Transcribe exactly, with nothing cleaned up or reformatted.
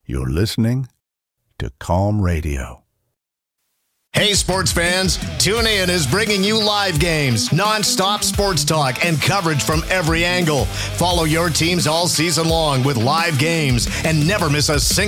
You're listening to Calm Radio. Hey, sports fans, TuneIn is bringing you live games, nonstop sports talk, and coverage from every angle. Follow your teams all season long with live games and never miss a single